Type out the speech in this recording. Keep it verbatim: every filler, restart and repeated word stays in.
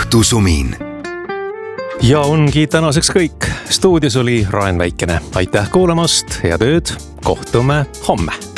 õhtusumin. Ja ongi tänaseks kõik. Stuudios oli Raen Väikene. Aitäh kuulamast, head ööd, kohtume homme.